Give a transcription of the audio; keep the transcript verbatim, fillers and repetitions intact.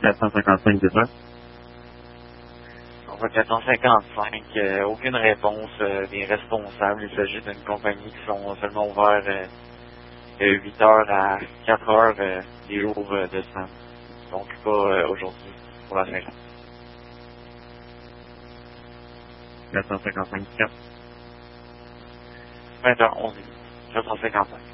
quatre cent cinquante-cinq, c'est ça? On va quatre cent cinquante-cinq, euh, aucune réponse euh, des responsables. Il s'agit d'une compagnie qui sont seulement ouverts euh, de huit heures à quatre heures euh, des jours euh, de semaine. Donc pas euh, aujourd'hui pour la cinquante. quatre cent cinquante-cinq, quatre. vingt heures onze, quatre cent cinquante-cinq.